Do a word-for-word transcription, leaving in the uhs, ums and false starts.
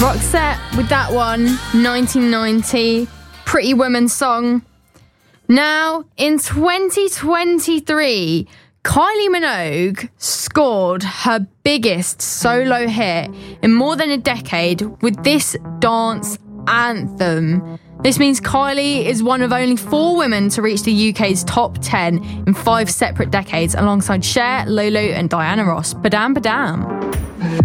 Roxette with that one, nineteen ninety, Pretty Woman song. Now, in twenty twenty-three, Kylie Minogue scored her biggest solo hit in more than a decade with this dance anthem. This means Kylie is one of only four women to reach the U K's top ten in five separate decades, alongside Cher, Lolo and Diana Ross. Badam badam.